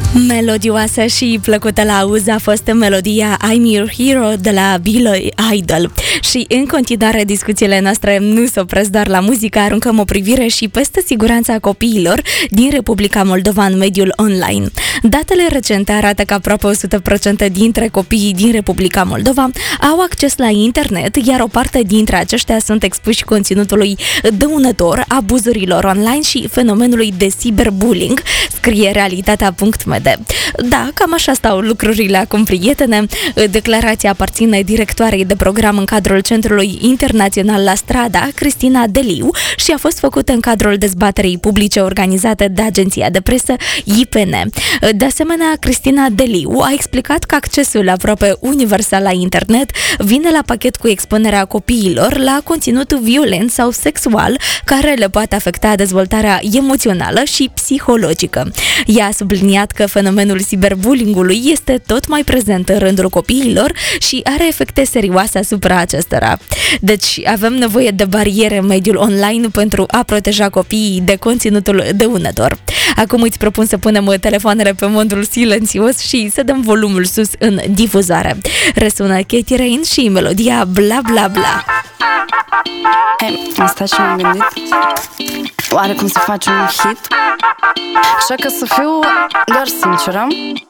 Melodioasă și plăcută la auz a fost melodia I'm Your Hero de la Billy Idol. Și în continuare discuțiile noastre nu se opresc doar la muzică, aruncăm o privire și peste siguranța copiilor din Republica Moldova în mediul online. Datele recente arată că aproape 100% dintre copiii din Republica Moldova au acces la internet, iar o parte dintre aceștia sunt expuși conținutului dăunător, abuzurilor online și fenomenului de cyberbullying, scrie realitatea.md. Da, cam așa stau lucrurile acum, prietene. Declarația aparține directoarei de program în cadrul Centrului Internațional La Strada, Cristina Deliu, și a fost făcută în cadrul dezbaterii publice organizate de agenția de presă IPN. De asemenea, Cristina Deliu a explicat că accesul aproape universal la internet vine la pachet cu expunerea copiilor la conținut violent sau sexual care le poate afecta dezvoltarea emoțională și psihologică. Ea a subliniat că fenomenul cyberbullying-ului este tot mai prezent în rândul copiilor și are efecte serioase asupra acestora. Deci avem nevoie de bariere în mediul online pentru a proteja copiii de conținutul dăunător. Acum îți propun să punem telefoanele pe modul silențios și să dăm volumul sus în difuzare. Răsună Katy Rain și melodia Bla Bla Bla. Am stat și m-am gândit, oare cum să faci un hit? Așa că să fiu doar sinceră,